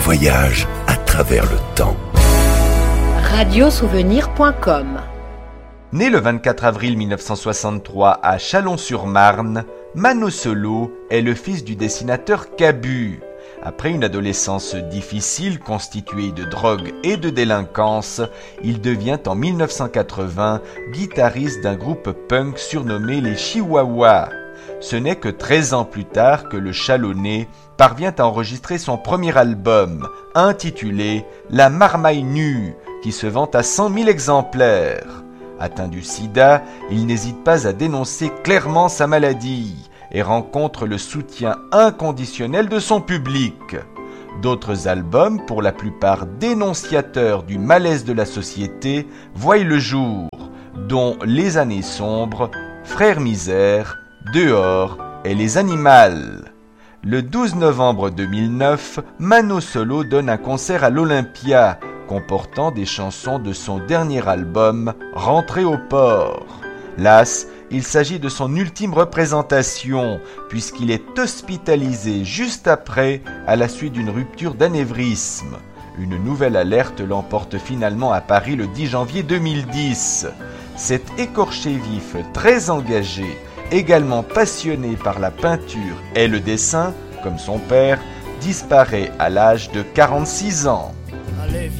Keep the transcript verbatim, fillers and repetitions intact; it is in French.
voyage à travers le temps. radiosouvenir point com. Né le vingt-quatre avril mille neuf cent soixante-trois à Chalon-sur-Marne, Mano Solo est le fils du dessinateur Cabu. Après une adolescence difficile constituée de drogue et de délinquance, il devient en mille neuf cent quatre-vingts guitariste d'un groupe punk surnommé les Chihuahuas. Ce n'est que treize ans plus tard que le Chalonnais parvient à enregistrer son premier album, intitulé « La Marmaille nue », qui se vend à cent mille exemplaires. Atteint du sida, il n'hésite pas à dénoncer clairement sa maladie et rencontre le soutien inconditionnel de son public. D'autres albums, pour la plupart dénonciateurs du malaise de la société, voient le jour, dont Les années sombres, Frères misère, Dehors et Les animals. Le douze novembre deux mille neuf, Mano Solo donne un concert à l'Olympia, comportant des chansons de son dernier album, Rentré au port. Las, il s'agit de son ultime représentation, puisqu'il est hospitalisé juste après, à la suite d'une rupture d'anévrisme. Une nouvelle alerte l'emporte finalement à Paris le dix janvier deux mille dix. Cet écorché vif très engagé, également passionné par la peinture et le dessin, comme son père, disparaît à l'âge de quarante-six ans.